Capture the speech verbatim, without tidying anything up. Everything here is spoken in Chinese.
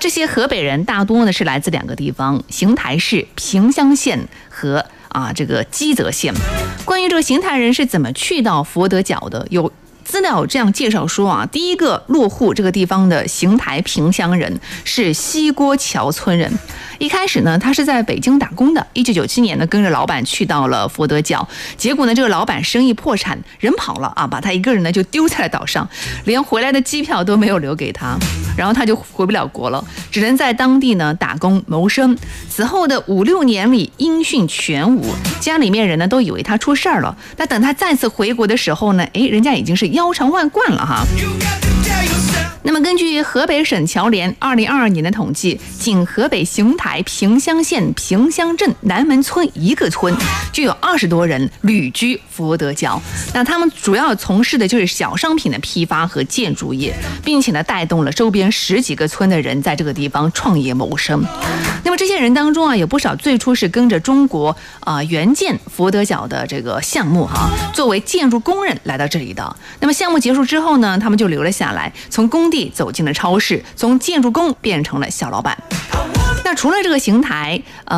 这些河北人大多呢是来自两个地方，邢台市萍乡县和啊这个基泽县。关于这个邢台人是怎么去到佛得角的，有资料这样介绍说啊，第一个落户这个地方的邢台萍乡人是西郭桥村人。一开始呢，他是在北京打工的。一九九七年呢，跟着老板去到了佛得角，结果呢，这个老板生意破产，人跑了啊，把他一个人呢就丢在了岛上，连回来的机票都没有留给他，然后他就回不了国了，只能在当地呢打工谋生。此后的五六年里音讯全无，家里面人呢都以为他出事儿了。那等他再次回国的时候呢，哎，人家已经是腰缠万贯了哈。那么根据河北省侨联二零二二年的统计，仅河北邢台萍乡县萍乡镇南门村一个村就有二十多人旅居佛得角。那他们主要从事的就是小商品的批发和建筑业，并且呢带动了周边十几个村的人在这个地方创业谋生。那么这些人当中啊，有不少最初是跟着中国啊、呃、援建佛得角的这个项目哈，作为建筑工人来到这里的。那么项目结束之后呢，他们就留了下来，从工地走进了超市，从建筑工变成了小老板。那除了这个邢台，呃。